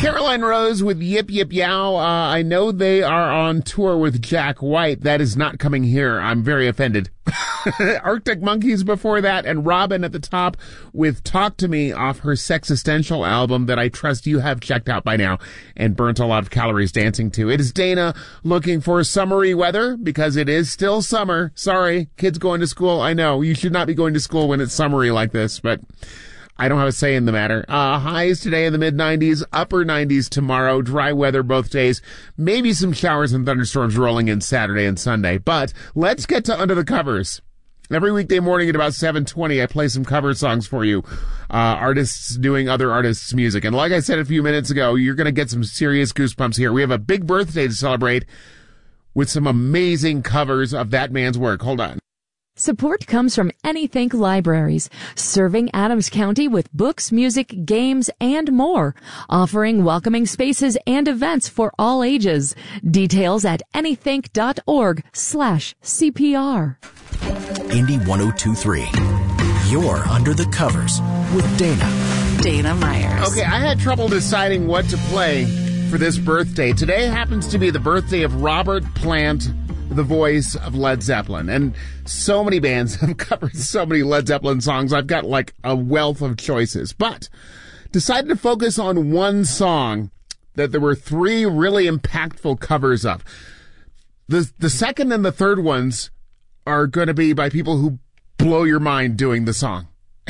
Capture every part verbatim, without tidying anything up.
Caroline Rose with Yip Yip Yow. Uh, I know they are on tour with Jack White. That is not coming here. I'm very offended. Arctic Monkeys before that, and Robin at the top with Talk to Me off her Sexistential album that I trust you have checked out by now and burnt a lot of calories dancing to. It is Dana looking for summery weather because it is still summer. Sorry, kids going to school. I know you should not be going to school when it's summery like this, but I don't have a say in the matter. Uh, highs today in the mid nineties, upper nineties tomorrow, dry weather both days, maybe some showers and thunderstorms rolling in Saturday and Sunday. But let's get to Under the Covers. Every weekday morning at about seven twenty, I play some cover songs for you, uh, artists doing other artists' music. And like I said a few minutes ago, you're going to get some serious goosebumps here. We have a big birthday to celebrate with some amazing covers of that man's work. Hold on. Support comes from Anythink Libraries, serving Adams County with books, music, games, and more, offering welcoming spaces and events for all ages. Details at anythink.org slash CPR. Indy one oh two three. You're Under the Covers with Dana. Dana Myers. Okay, I had trouble deciding what to play for this birthday. Today happens to be the birthday of Robert Plant, the voice of Led Zeppelin. And so many bands have covered so many Led Zeppelin songs. I've got like a wealth of choices. But decided to focus on one song that there were three really impactful covers of. The the second and the third ones are going to be by people who blow your mind doing the song.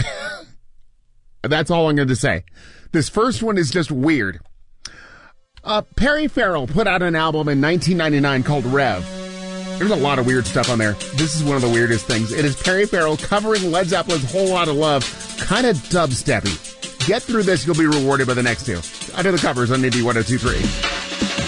That's all I'm going to say. This first one is just weird. Uh, Perry Farrell put out an album in nineteen ninety-nine called Rev. There's a lot of weird stuff on there. This is one of the weirdest things. It is Perry Farrell covering Led Zeppelin's Whole Lotta Love, kind of dubsteppy. Get through this, you'll be rewarded by the next two. Under the Covers on Indy one oh two three.